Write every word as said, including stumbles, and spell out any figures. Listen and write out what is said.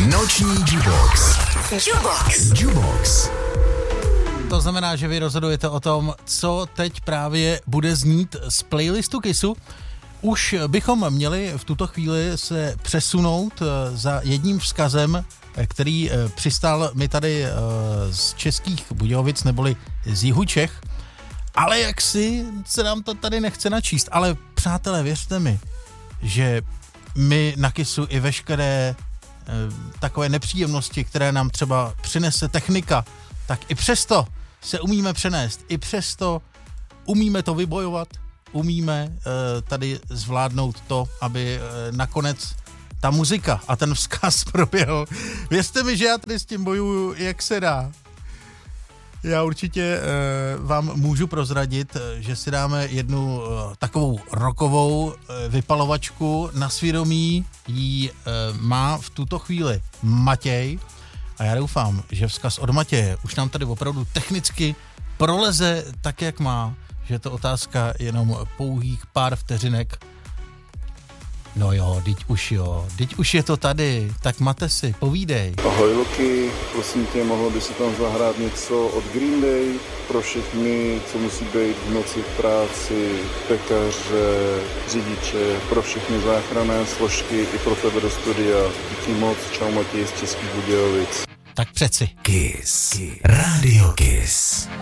Noční Jukebox. Jukebox. Jukebox. To znamená, že vy rozhodujete o tom, co teď právě bude znít z playlistu Kissu. Už bychom měli v tuto chvíli se přesunout za jedním vzkazem, který přistál mi tady z Českých Budějovic, neboli z jihu Čech, ale jaksi se nám to tady nechce načíst. Ale přátelé, věřte mi, že my na Kissu i veškeré takové nepříjemnosti, které nám třeba přinese technika, tak i přesto se umíme přenést, i přesto umíme to vybojovat, umíme uh, tady zvládnout to, aby uh, nakonec ta muzika a ten vzkaz proběhl. Věřte mi, že já tady s tím bojuju, jak se dá. Já určitě uh, vám můžu prozradit, že si dáme jednu uh, takovou rockovou uh, vypalovačku na svědomí. Jí uh, má v tuto chvíli Matěj. A já doufám, že vzkaz od Matěje už nám tady opravdu technicky proleze tak, jak má, že je to otázka jenom pouhých pár vteřinek. No jo, teď už jo, teď už je to tady, tak Mate si, povídej. Ahoj Loki, prosím tě, mohlo by si tam zahrát něco od Green Day pro všechny, co musí být v noci v práci, pekaře, řidiče, pro všechny záchranné složky i pro tebe do studia. Díky moc, čau Matěj z Českých Budějovic. Tak přeci. Kiss. Kiss. Radio Kiss.